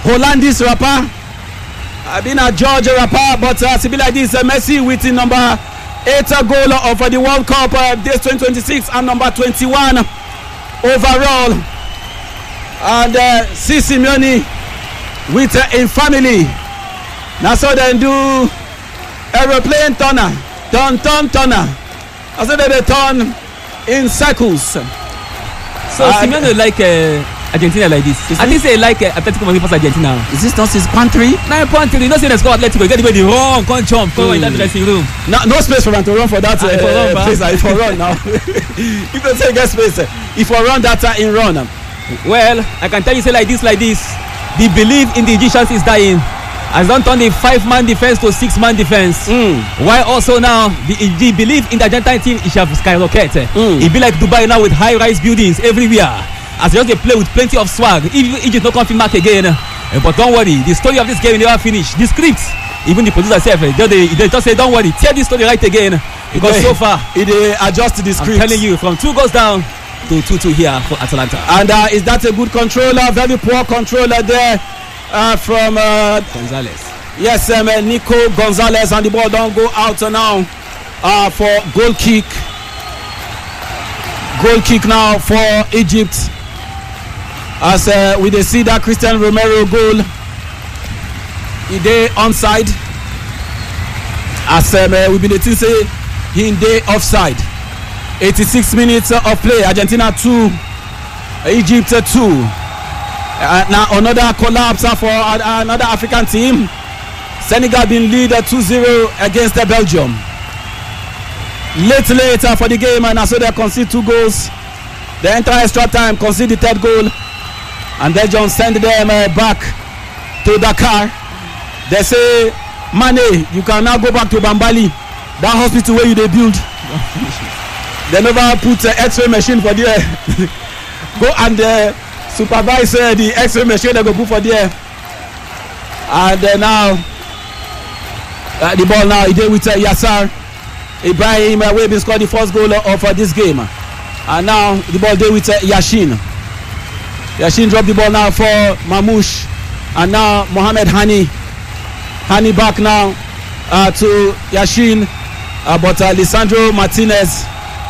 Hollandis rapper. I've been a Georgia rapper, but to be like this, Messi with the number 8 goal of the World Cup this 2026 and number 21 overall. And Simeone with in family. Now so they do aeroplane turner. Turner. I said they turn in circles. So Simeone like Argentina like this. I think say like Atletico Madrid pass Argentina. Is this not his country? No country. You know say they score Atletico. Get the wrong. Can't jump. Come in that dressing room. No space for him to run for that place. If for run now. If they say get space, if for run that in run. Well, I can tell you say like this. The belief in the Egyptians is dying. Has done turn the 5-man defense to 6-man defense. While also now the belief in the Argentine team is have skyrocketed. It be like Dubai now with high-rise buildings everywhere. As just they play with plenty of swag. If Egypt not confirm mark again, but don't worry, the story of this game never finished. The script, even the producer self, they just say don't worry, tell this story right again. Because so far, it adjust the script. I'm telling you, from 2 goals down to 2-2 here for Atalanta. And is that a good controller? Very poor controller there from Gonzalez. Yes, Nico Gonzalez, and the ball don't go out now for goal kick. Goal kick now for Egypt. As we see that Christian Romero goal, he dey onside. As we been say he dey offside. 86 minutes of play. Argentina 2, Egypt 2. Now another collapse for another African team. Senegal been lead 2-0 against Belgium. Late for the game, and so they concede 2 goals. They enter extra time, concede the 3rd goal, and Belgium send them back to Dakar. They say, Mane, you can now go back to Bambali, that hospital where you they build. They never put X-ray machine for there. Go and supervise the X-ray machine they go put for there. And now the ball now he did with Yassar Ibrahim, where he scored the first goal of this game. And now the ball there with Yashin. Yashin dropped the ball now for Mamouche. And now Mohamed Hani back now to Yashin. But Lisandro Martinez